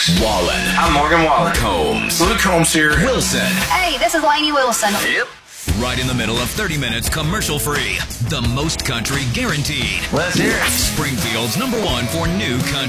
Wallen. I'm Morgan Wallen. Combs. Luke Combs here. Wilson. Hey, this is Lainey Wilson. Yep. Right in the middle of 30 minutes commercial free. The most country guaranteed. Let's hear it. Springfield's #1 for new country.